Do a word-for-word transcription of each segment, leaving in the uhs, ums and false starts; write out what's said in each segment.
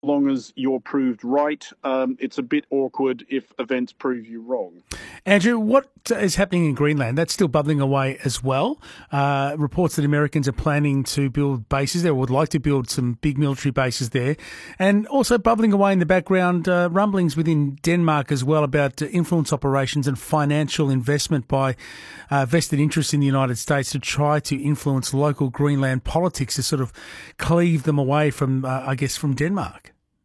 long as you're proved right. Um, it's a bit awkward if events prove you wrong. Andrew, what is happening in Greenland? That's still bubbling away as well. Uh, reports that Americans are planning to build bases there, or would like to build some big military bases there. And also bubbling away in the background, uh, rumblings within Denmark as well about uh, influence operations and financial investment by uh, vested interests in the United States to try to influence local Greenland politics to sort of cleave them away from, uh, I guess, from Denmark.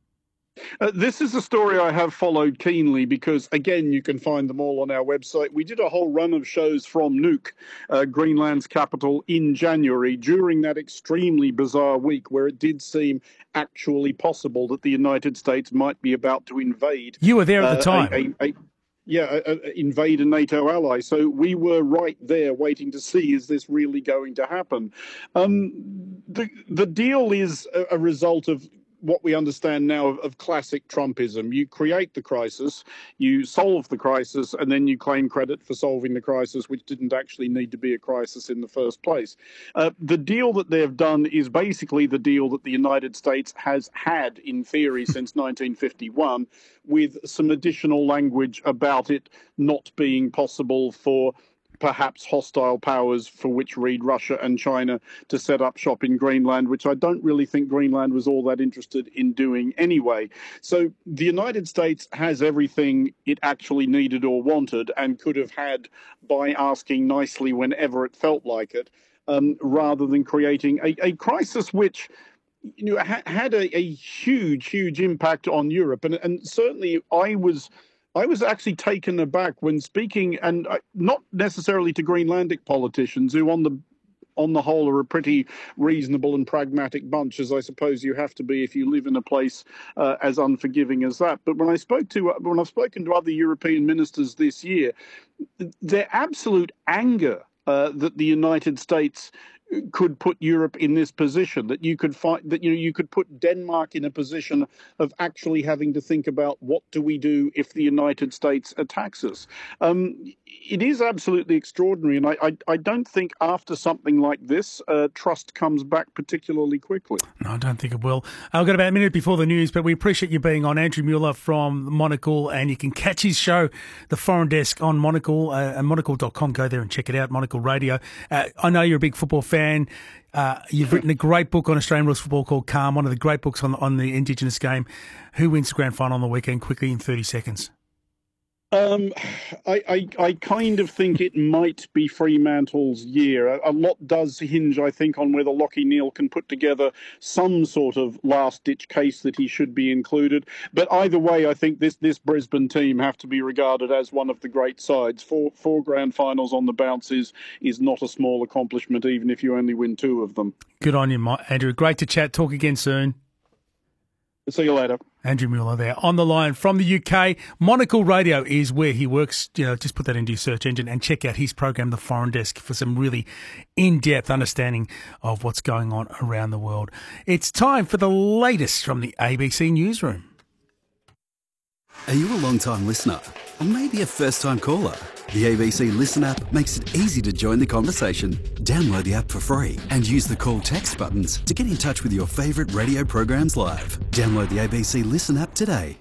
Uh, this is a story I have followed keenly because, again, you can find them all on our website. We did a whole run of shows from Nuuk, uh, Greenland's capital, in January during that extremely bizarre week where it did seem actually possible that the United States might be about to invade. You were there at the uh, time. A, a, a, yeah, a, a, invade a NATO ally. So we were right there waiting to see, is this really going to happen? Um, the, the deal is a, a result of what we understand now of, of classic Trumpism. You create the crisis, you solve the crisis, and then you claim credit for solving the crisis, which didn't actually need to be a crisis in the first place. Uh, the deal that they've done is basically the deal that the United States has had, in theory, since nineteen fifty-one, with some additional language about it not being possible for perhaps hostile powers, for which read Russia and China, to set up shop in Greenland, which I don't really think Greenland was all that interested in doing anyway. So the United States has everything it actually needed or wanted and could have had by asking nicely whenever it felt like it, um, rather than creating a, a crisis which you know, ha- had a, a huge, huge impact on Europe. And, and certainly I was... I was actually taken aback when speaking, and not necessarily to Greenlandic politicians, who on the on the whole are a pretty reasonable and pragmatic bunch, as I suppose you have to be if you live in a place uh, as unforgiving as that. But when I spoke to when I've spoken to other European ministers this year, their absolute anger uh, that the United States could put Europe in this position, that you could find that you know you could put Denmark in a position of actually having to think about what do we do if the United States attacks us. Um, it is absolutely extraordinary, and I, I, I don't think after something like this, uh, trust comes back particularly quickly. No, I don't think it will. I've got about a minute before the news, but we appreciate you being on. Andrew Mueller from Monocle, and you can catch his show, The Foreign Desk, on Monocle, uh, and monocle dot com. Go there and check it out, Monocle Radio. Uh, I know you're a big football fan. Fan. Uh, you've written a great book on Australian rules football called Calm, one of the great books on, on the Indigenous game. Who wins the grand final on the weekend? Quickly in thirty seconds. Um, I, I, I kind of think it might be Fremantle's year. A, a lot does hinge, I think, on whether Lachie Neale can put together some sort of last-ditch case that he should be included. But either way, I think this, this Brisbane team have to be regarded as one of the great sides. Four, four grand finals on the bounce is, is not a small accomplishment, even if you only win two of them. Good on you, Andrew. Great to chat. Talk again soon. See you later. Andrew Mueller there on the line from the U K. Monocle Radio is where he works. You know, just put that into your search engine and check out his program, The Foreign Desk, for some really in-depth understanding of what's going on around the world. It's time for the latest from the A B C Newsroom. Are you a long-time listener? Or maybe a first-time caller? The A B C Listen app makes it easy to join the conversation. Download the app for free and use the call text buttons to get in touch with your favourite radio programs live. Download the A B C Listen app today.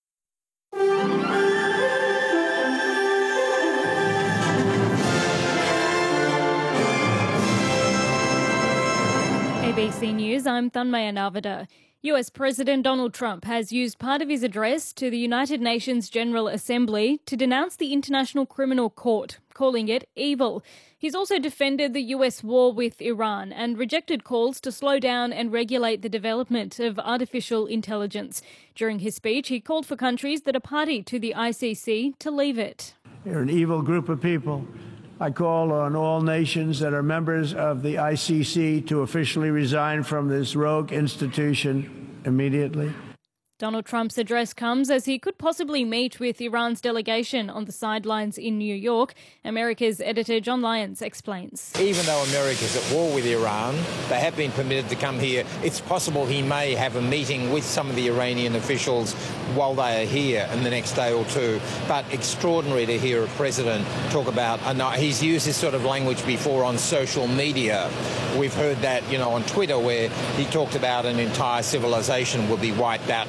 A B C News, I'm Thanmaya Narvada. U S President Donald Trump has used part of his address to the United Nations General Assembly to denounce the International Criminal Court, calling it evil. He's also defended the U S war with Iran and rejected calls to slow down and regulate the development of artificial intelligence. During his speech, he called for countries that are party to the I C C to leave it. You're an evil group of people. I call on all nations that are members of the I C C to officially resign from this rogue institution immediately. Donald Trump's address comes as he could possibly meet with Iran's delegation on the sidelines in New York. America's editor John Lyons explains. Even though America's at war with Iran, they have been permitted to come here. It's possible he may have a meeting with some of the Iranian officials while they are here in the next day or two. But extraordinary to hear a president talk about, uh, no, he's used this sort of language before on social media. We've heard that, you know, on Twitter, where he talked about an entire civilization will be wiped out.